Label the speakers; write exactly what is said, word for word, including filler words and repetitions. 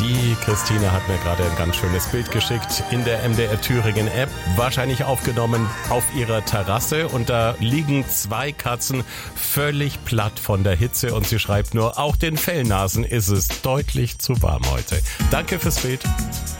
Speaker 1: Die Christine hat mir gerade ein ganz schönes Bild geschickt in der M D R Thüringen App, wahrscheinlich aufgenommen auf ihrer Terrasse, und da liegen zwei Katzen völlig platt von der Hitze und sie schreibt nur, auch den Fellnasen ist es deutlich zu warm heute. Danke fürs Bild.